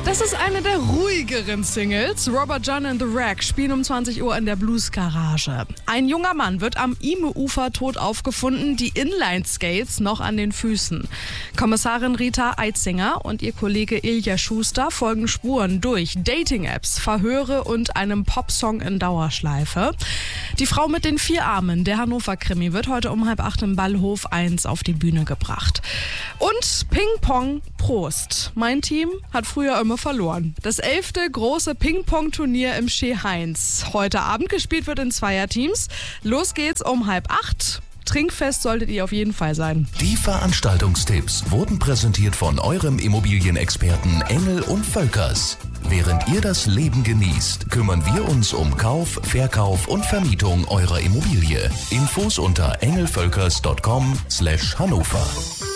Das ist eine der ruhigeren Singles. Robert John and the Wreck spielen um 20 Uhr in der Blues Garage. Ein junger Mann wird am Ime-Ufer tot aufgefunden, die Inline-Skates noch an den Füßen. Kommissarin Rita Eitzinger und ihr Kollege Ilja Schuster folgen Spuren durch Dating-Apps, Verhöre und einem Popsong in Dauerschleife. Die Frau mit den 4 Armen, der Hannover-Krimi, wird heute um 7:30 im Ballhof 1 auf die Bühne gebracht. Und Ping-Pong, Prost. Mein Team hat früher immer verloren. Das 11. große Ping-Pong-Turnier im Schee-Heinz. Heute Abend gespielt wird in Zweierteams. Los geht's um 7:30. Trinkfest solltet ihr auf jeden Fall sein. Die Veranstaltungstipps wurden präsentiert von eurem Immobilienexperten Engel und Völkers. Während ihr das Leben genießt, kümmern wir uns um Kauf, Verkauf und Vermietung eurer Immobilie. Infos unter engelvölkers.com/Hannover.